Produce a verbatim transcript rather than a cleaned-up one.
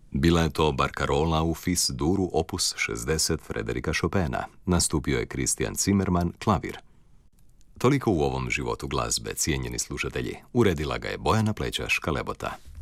Bila je to barkarola u Fis duru opus šezdeset Frederika Chopina. Nastupio je Christian Zimmermann, klavir. Toliko u ovom životu glazbe, cijenjeni slušatelji. Uredila ga je Bojana Plećaš-Kalebota.